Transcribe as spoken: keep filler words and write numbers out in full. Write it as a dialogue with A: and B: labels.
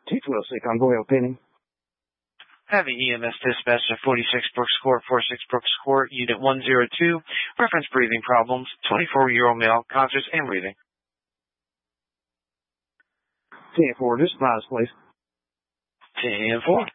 A: T twelve six, I'm going opening.
B: Heavy E M S dispatcher forty-six Brooks Court, forty-six Brooks Court, Unit one oh two, reference breathing problems, twenty-four-year-old male, conscious and breathing.
A: ten four, just advise, please.
B: ten four.